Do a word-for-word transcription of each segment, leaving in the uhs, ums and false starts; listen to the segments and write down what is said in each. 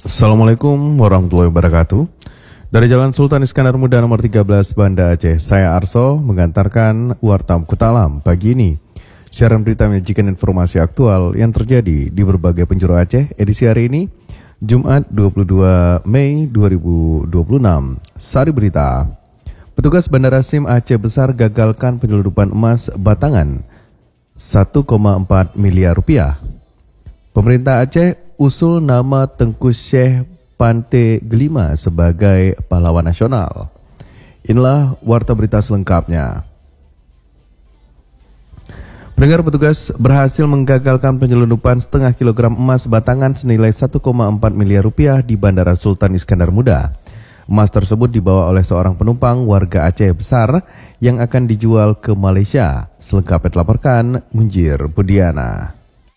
Assalamualaikum warahmatullahi wabarakatuh. Dari Jalan Sultan Iskandar Muda nomor tiga belas Banda Aceh, saya Arso mengantarkan Warta Kutalam pagi ini. Siaran berita menyajikan informasi aktual yang terjadi di berbagai penjuru Aceh edisi hari ini, Jumat dua puluh dua Mei dua ribu dua puluh enam. Sari berita. Petugas Bandara SIM Aceh Besar gagalkan penyeludupan emas batangan satu koma empat miliar rupiah. Pemerintah Aceh usul nama Tengku Syekh Pante Gelima sebagai pahlawan nasional. Inilah warta berita selengkapnya. Pendengar, petugas berhasil menggagalkan penyelundupan setengah kilogram emas batangan senilai satu koma empat miliar rupiah di Bandara Sultan Iskandar Muda. Emas tersebut dibawa oleh seorang penumpang warga Aceh Besar yang akan dijual ke Malaysia. Selengkapnya dilaporkan Munjir Budiana.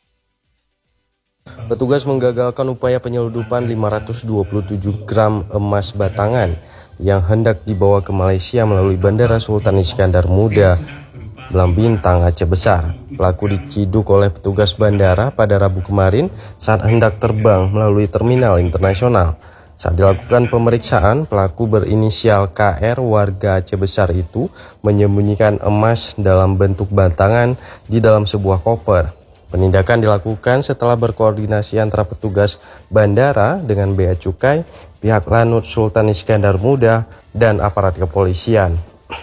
Petugas menggagalkan upaya penyeludupan lima ratus dua puluh tujuh gram emas batangan yang hendak dibawa ke Malaysia melalui Bandara Sultan Iskandar Muda, Belambintang, Aceh Besar. Pelaku diciduk oleh petugas bandara pada Rabu kemarin saat hendak terbang melalui terminal internasional. Saat dilakukan pemeriksaan, pelaku berinisial K R warga Aceh Besar itu menyembunyikan emas dalam bentuk batangan di dalam sebuah koper. Penindakan dilakukan setelah berkoordinasi antara petugas bandara dengan Bea Cukai, pihak Lanut Sultan Iskandar Muda, dan aparat kepolisian.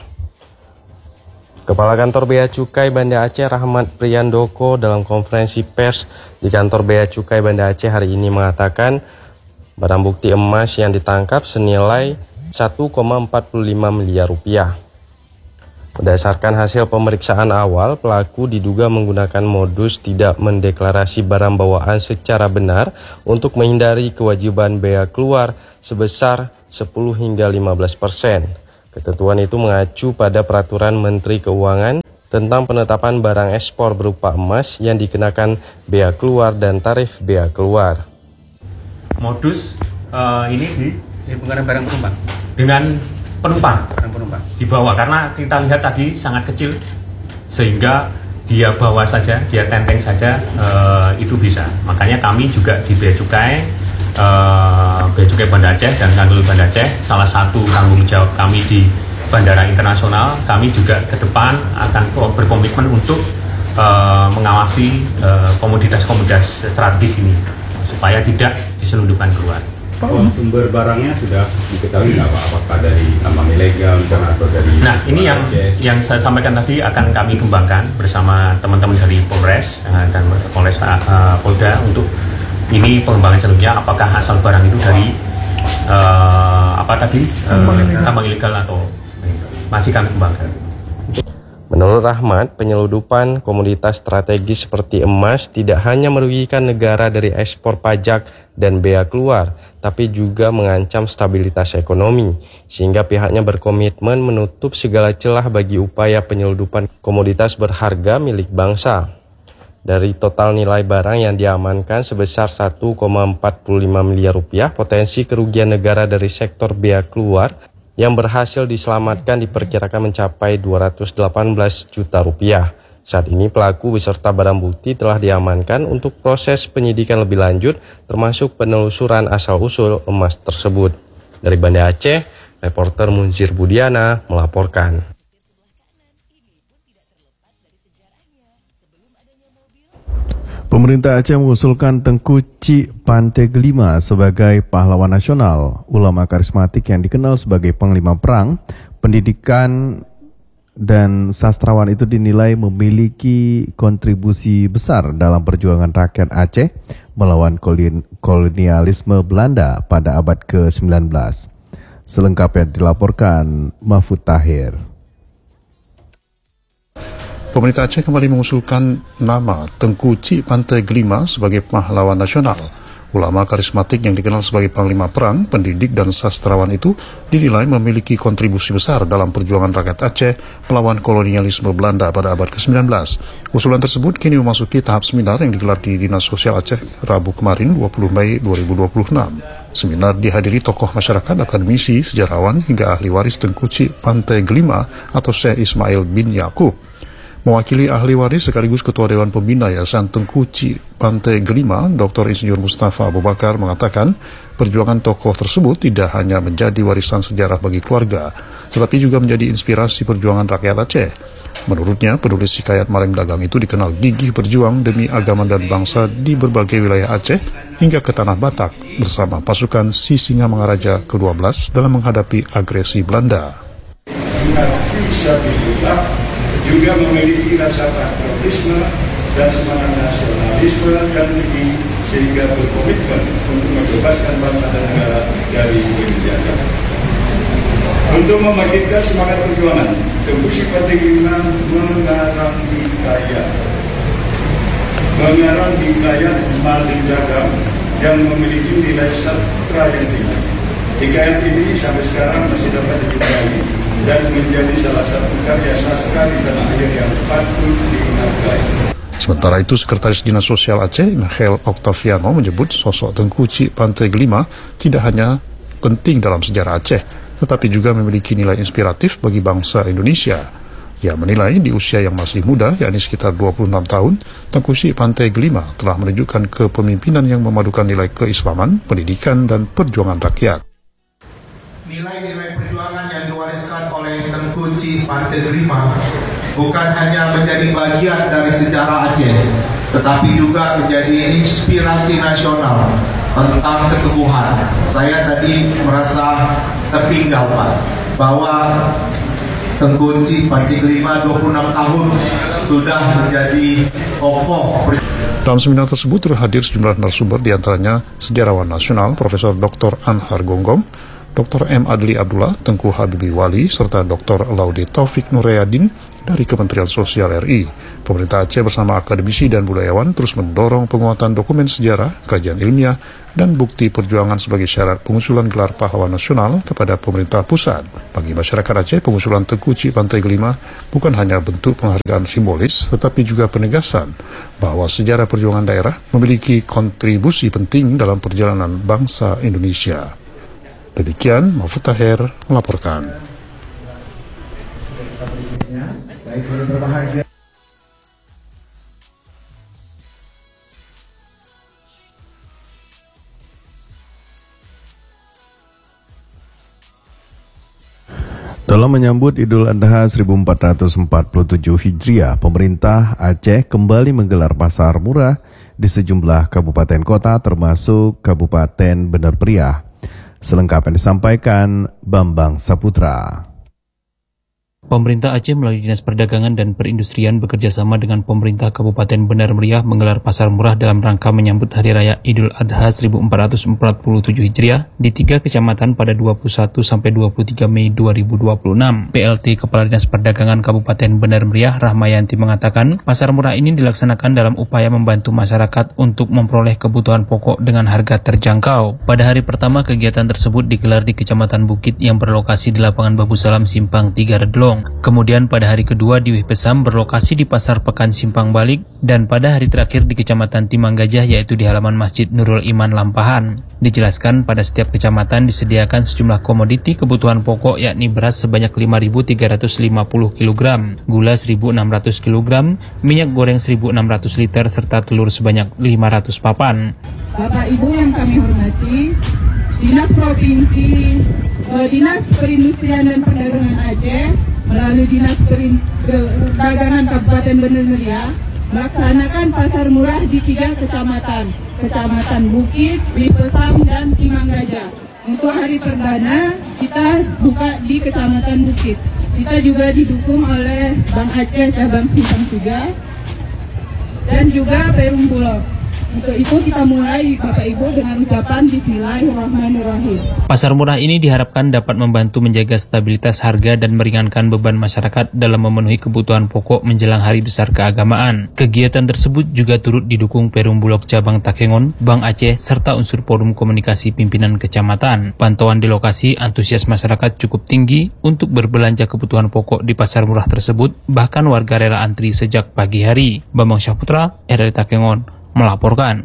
Kepala Kantor Bea Cukai Banda Aceh Rahmat Priyandoko dalam konferensi pers di Kantor Bea Cukai Banda Aceh hari ini mengatakan barang bukti emas yang ditangkap senilai satu koma empat puluh lima miliar rupiah. Berdasarkan hasil pemeriksaan awal, pelaku diduga menggunakan modus tidak mendeklarasi barang bawaan secara benar untuk menghindari kewajiban bea keluar sebesar sepuluh hingga lima belas persen. Ketentuan itu mengacu pada Peraturan Menteri Keuangan tentang penetapan barang ekspor berupa emas yang dikenakan bea keluar dan tarif bea keluar. Modus uh, ini di, di pengenalan barang penumpang dengan penumpang, penumpang dibawa karena kita lihat tadi sangat kecil sehingga dia bawa saja, dia tenteng saja uh, itu bisa. Makanya kami juga di Bea Cukai, uh, Bea Cukai Banda Aceh dan Kanwil Banda Aceh, salah satu tanggung jawab kami di Bandara Internasional, kami juga ke depan akan berkomitmen untuk uh, mengawasi uh, komoditas-komoditas strategis ini supaya tidak diselundupkan keluar. Oh, sumber barangnya sudah diketahui nggak Pak? Apakah dari tambang ilegal atau dari... Nah, ini yang Aceh? yang saya sampaikan tadi akan kami kembangkan bersama teman-teman dari Polres uh, dan Polres uh, Polda untuk ini pengembangan selanjutnya apakah asal barang itu dari uh, apa tadi uh, tambang ilegal atau masih kami kembangkan. Menurut Rahmat, penyeludupan komoditas strategis seperti emas tidak hanya merugikan negara dari ekspor pajak dan bea keluar, tapi juga mengancam stabilitas ekonomi, sehingga pihaknya berkomitmen menutup segala celah bagi upaya penyeludupan komoditas berharga milik bangsa. Dari total nilai barang yang diamankan sebesar satu koma empat puluh lima miliar rupiah, potensi kerugian negara dari sektor bea keluar yang berhasil diselamatkan diperkirakan mencapai dua ratus delapan belas juta rupiah. Saat ini pelaku beserta barang bukti telah diamankan untuk proses penyidikan lebih lanjut, termasuk penelusuran asal-usul emas tersebut. Dari Banda Aceh, reporter Munzir Budiana melaporkan. Pemerintah Aceh mengusulkan Tengku Syekh Pante Gelima sebagai pahlawan nasional. Ulama karismatik yang dikenal sebagai panglima perang, pendidikan dan sastrawan itu dinilai memiliki kontribusi besar dalam perjuangan rakyat Aceh melawan kolonialisme Belanda pada abad ke sembilan belas. Selengkapnya dilaporkan Mahfud Tahir. Pemerintah Aceh kembali mengusulkan nama Tengku Syekh Pante Gelima sebagai pahlawan nasional. Ulama karismatik yang dikenal sebagai panglima perang, pendidik dan sastrawan itu dinilai memiliki kontribusi besar dalam perjuangan rakyat Aceh melawan kolonialisme Belanda pada abad ke sembilan belas. Usulan tersebut kini memasuki tahap seminar yang digelar di Dinas Sosial Aceh Rabu kemarin dua puluh Mei dua ribu dua puluh enam. Seminar dihadiri tokoh masyarakat, akademisi, sejarawan hingga ahli waris Tengku Syekh Pante Gelima atau Syekh Ismail bin Yakub. Mewakili ahli waris sekaligus Ketua Dewan Pembina Yayasan Tengku Cik Pantai Gelima, Doktor Insinyur Mustafa Abu Bakar mengatakan perjuangan tokoh tersebut tidak hanya menjadi warisan sejarah bagi keluarga, tetapi juga menjadi inspirasi perjuangan rakyat Aceh. Menurutnya, penulis hikayat Maleng Dagang itu dikenal gigih berjuang demi agama dan bangsa di berbagai wilayah Aceh hingga ke Tanah Batak bersama pasukan Sisingamangaraja kedua belas dalam menghadapi agresi Belanda. Juga memiliki rasa patriotisme dan semangat nasionalisme dan tinggi sehingga berkomitmen untuk membebaskan bangsa dan negara dari penjajahan. Untuk membangkitkan semangat perjuangan, Tengku Cik Pantai Gelima mengarang hikayat mengarang hikayat Maleng Dagang yang memiliki nilai sastra yang tinggi. Hikayat ini sampai sekarang masih dapat dicintai dan menjadi salah satu karya sastra di tanah air yang patut dihargai. Sementara itu, Sekretaris Dinas Sosial Aceh, Michael Octaviano, menyebut sosok Tengku Cik Pantai Gelima tidak hanya penting dalam sejarah Aceh, tetapi juga memiliki nilai inspiratif bagi bangsa Indonesia. Ia menilai di usia yang masih muda, yakni sekitar dua puluh enam tahun, Tengku Cik Pantai Gelima telah menunjukkan kepemimpinan yang memadukan nilai keislaman, pendidikan, dan perjuangan rakyat. Nilai-nilai perjuangan yang diwariskan oleh Tengku Cik Pantai Gelima bukan hanya menjadi bagian dari sejarah Aceh, tetapi juga menjadi inspirasi nasional tentang keteguhan. Saya tadi merasa tertinggal, Pak, bahwa Tengku Cik Pantai Gelima dua puluh enam tahun sudah menjadi tokoh. Dalam seminar tersebut turut hadir sejumlah narasumber, diantaranya sejarawan nasional Profesor Doktor Anhar Gonggong, Doktor M. Adli Abdullah, Tengku Habibi Wali, serta Doktor Laude Taufik Nurayadin dari Kementerian Sosial R I. Pemerintah Aceh bersama akademisi dan budayawan terus mendorong penguatan dokumen sejarah, kajian ilmiah, dan bukti perjuangan sebagai syarat pengusulan gelar pahlawan nasional kepada pemerintah pusat. Bagi masyarakat Aceh, pengusulan Tengku Cik Pantai Gelima bukan hanya bentuk penghargaan simbolis, tetapi juga penegasan bahwa sejarah perjuangan daerah memiliki kontribusi penting dalam perjalanan bangsa Indonesia. Demikian, Mahfud Tahir melaporkan. Dalam menyambut Idul Adha seribu empat ratus empat puluh tujuh Hijriah, pemerintah Aceh kembali menggelar pasar murah di sejumlah kabupaten kota termasuk Kabupaten Bener Meriah. Selengkapnya disampaikan Bambang Saputra. Pemerintah Aceh melalui Dinas Perdagangan dan Perindustrian bekerjasama dengan pemerintah Kabupaten Bener Meriah menggelar pasar murah dalam rangka menyambut Hari Raya Idul Adha seribu empat ratus empat puluh tujuh Hijriah di tiga kecamatan pada dua puluh satu sampai dua puluh tiga Mei dua ribu dua puluh enam. P L T Kepala Dinas Perdagangan Kabupaten Bener Meriah Rahmayanti mengatakan, pasar murah ini dilaksanakan dalam upaya membantu masyarakat untuk memperoleh kebutuhan pokok dengan harga terjangkau. Pada hari pertama, kegiatan tersebut digelar di Kecamatan Bukit yang berlokasi di Lapangan Babu Salam Simpang tiga Redlong. Kemudian pada hari kedua di Wih Pesam berlokasi di Pasar Pekan Simpang Balik, dan pada hari terakhir di Kecamatan Timang Gajah yaitu di halaman Masjid Nurul Iman Lampahan. Dijelaskan pada setiap kecamatan disediakan sejumlah komoditi kebutuhan pokok yakni beras sebanyak lima ribu tiga ratus lima puluh kilogram, gula seribu enam ratus kilogram, minyak goreng seribu enam ratus liter serta telur sebanyak lima ratus papan. Bapak Ibu yang kami hormati, Dinas Provinsi, eh, Dinas Perindustrian dan Perdagangan Aceh melalui Dinas Perdagangan Kabupaten Bener Meriah melaksanakan pasar murah di tiga kecamatan, Kecamatan Bukit, Wih Pesam, dan Timang Gajah. Untuk hari perdana kita buka di Kecamatan Bukit. Kita juga didukung oleh Bank Aceh Cabang Simpang tiga dan juga Perum Bulog. Untuk itu kita mulai Bapak Ibu dengan ucapan Bismillahirrahmanirrahim. Pasar murah ini diharapkan dapat membantu menjaga stabilitas harga dan meringankan beban masyarakat dalam memenuhi kebutuhan pokok menjelang hari besar keagamaan. Kegiatan tersebut juga turut didukung Perum Bulog Cabang Takengon, Bank Aceh, serta unsur forum komunikasi pimpinan kecamatan. Pantauan di lokasi, antusias masyarakat cukup tinggi untuk berbelanja kebutuhan pokok di pasar murah tersebut, bahkan warga rela antri sejak pagi hari. Bambang Saputra, R R I Takengon, melaporkan.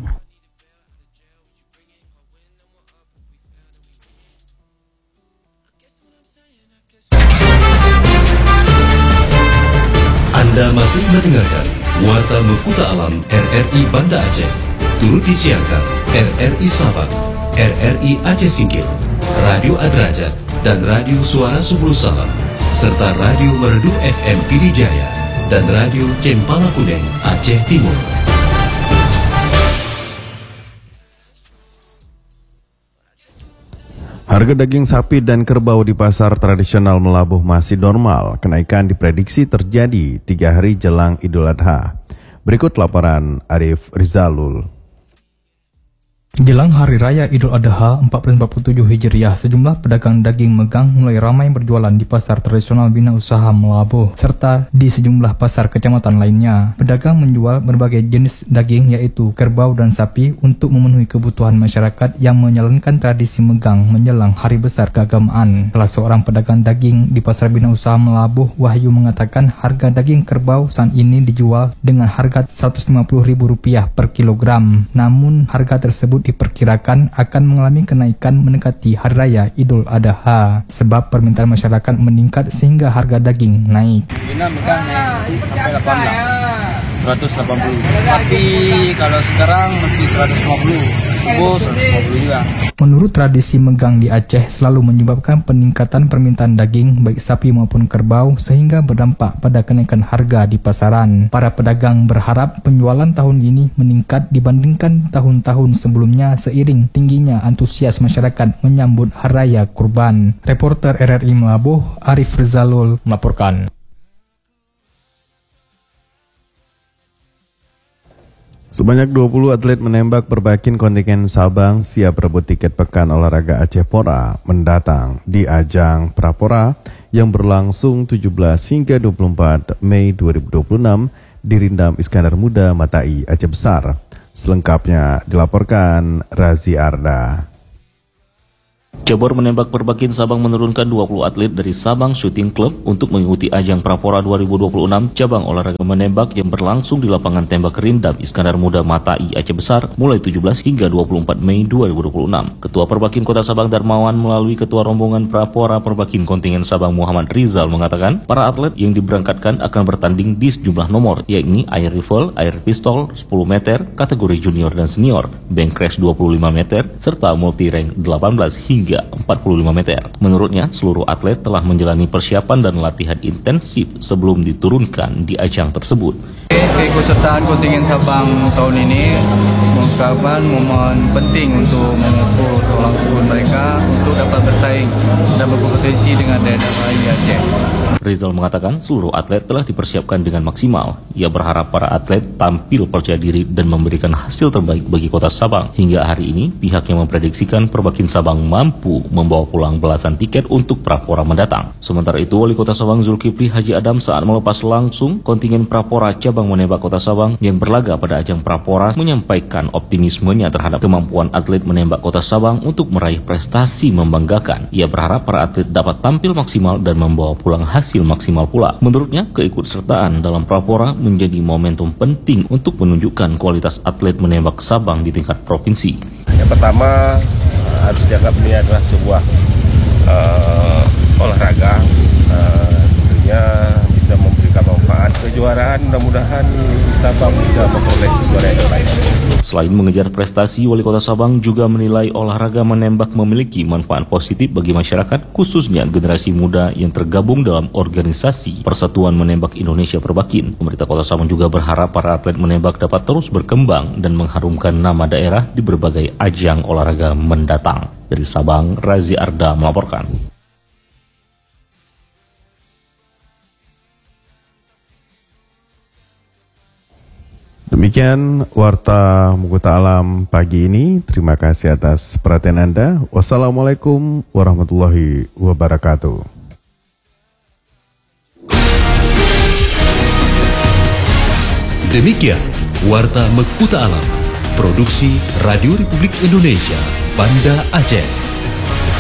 Anda Anda masih mendengarkan Warta Mekuta Alam R R I Banda Aceh. Turut disiarkan R R I Sabang, R R I Aceh Singkil, Radio Adrajat, dan Radio Suara Subul Salam, serta Radio Merdu F M Pidijaya dan Radio Cempala Kuneng Aceh Timur. Harga daging sapi dan kerbau di pasar tradisional Melabuh masih normal. Kenaikan diprediksi terjadi tiga hari jelang Idul Adha. Berikut laporan Arif Rizalul. Jelang Hari Raya Idul Adha seribu empat ratus empat puluh tujuh Hijriah, sejumlah pedagang daging megang mulai ramai berjualan di pasar tradisional Bina Usaha Melabuh, serta di sejumlah pasar kecamatan lainnya. Pedagang menjual berbagai jenis daging yaitu kerbau dan sapi untuk memenuhi kebutuhan masyarakat yang menjalankan tradisi megang menjelang Hari Besar Keagamaan. Salah seorang pedagang daging di pasar Bina Usaha Melabuh, Wahyu, mengatakan harga daging kerbau saat ini dijual dengan harga seratus lima puluh ribu rupiah per kilogram. Namun harga tersebut diperkirakan akan mengalami kenaikan mendekati Hari Raya Idul Adha sebab permintaan masyarakat meningkat sehingga harga daging naik. Bina megang naik sampai delapan belas, seratus delapan puluh. Sapi kalau sekarang masih seratus lima puluh, kerbau seratus lima puluh juga. Menurut tradisi megang di Aceh selalu menyebabkan peningkatan permintaan daging baik sapi maupun kerbau sehingga berdampak pada kenaikan harga di pasaran. Para pedagang berharap penjualan tahun ini meningkat dibandingkan tahun-tahun sebelumnya seiring tingginya antusias masyarakat menyambut Hari Raya Kurban. Reporter R R I Melabuh, Arif Rizalul melaporkan. Sebanyak dua puluh atlet menembak berbakin kontingen Sabang siap rebut tiket Pekan Olahraga Aceh Pora mendatang di ajang Prapora yang berlangsung tujuh belas hingga dua puluh empat Mei dua ribu dua puluh enam di Rindam Iskandar Muda Matai, Aceh Besar. Selengkapnya dilaporkan Razi Arda. Cabur menembak berbakin Sabang menurunkan dua puluh atlet dari Sabang Shooting Club untuk mengikuti ajang Prapora dua ribu dua puluh enam cabang olahraga menembak yang berlangsung di lapangan tembak Rindam Iskandar Muda Matai, Aceh Besar mulai tujuh belas hingga dua puluh empat Mei dua ribu dua puluh enam. Ketua Perbakin Kota Sabang Darmawan melalui Ketua Rombongan Prapora Perbakin Kontingen Sabang Muhammad Rizal mengatakan para atlet yang diberangkatkan akan bertanding di sejumlah nomor, yakni air rifle, air pistol sepuluh meter, kategori junior dan senior, bank crash dua puluh lima meter, serta multi rank delapan belas hingga empat puluh lima meter. Menurutnya, seluruh atlet telah menjalani persiapan dan latihan intensif sebelum diturunkan di ajang tersebut. Keikutsertaan kontingen Sabang tahun ini merupakan momen penting untuk mengukur tulang punggung mereka untuk dapat bersaing dan berkompetisi dengan daerah lain di Aceh. Rizal mengatakan seluruh atlet telah dipersiapkan dengan maksimal. Ia berharap para atlet tampil percaya diri dan memberikan hasil terbaik bagi Kota Sabang. Hingga hari ini, pihaknya memprediksikan Perbakin Sabang mampu membawa pulang belasan tiket untuk Prapora mendatang. Sementara itu, Wali Kota Sabang Zulkifli Haji Adam saat melepas langsung kontingen Prapora cabang menembak Kota Sabang yang berlaga pada ajang Prapora menyampaikan optimismenya terhadap kemampuan atlet menembak Kota Sabang untuk meraih prestasi membanggakan. Ia berharap para atlet dapat tampil maksimal dan membawa pulang hasil maksimal pula. Menurutnya, keikutsertaan dalam Prapora menjadi momentum penting untuk menunjukkan kualitas atlet menembak Sabang di tingkat provinsi. Yang pertama, harus dianggap ini adalah sebuah uh, olahraga, uh, tentunya bisa memberikan manfaat kejuaraan. Mudah-mudahan Sabang bisa memperoleh juara yang lain. Selain mengejar prestasi, Wali Kota Sabang juga menilai olahraga menembak memiliki manfaat positif bagi masyarakat, khususnya generasi muda yang tergabung dalam organisasi Persatuan Menembak Indonesia Perbakin. Pemerintah Kota Sabang juga berharap para atlet menembak dapat terus berkembang dan mengharumkan nama daerah di berbagai ajang olahraga mendatang. Dari Sabang, Razi Arda melaporkan. Demikian Warta Mekuta Alam pagi ini. Terima kasih atas perhatian Anda. Wassalamualaikum warahmatullahi wabarakatuh. Demikian Warta Mekuta Alam, produksi Radio Republik Indonesia, Banda Aceh.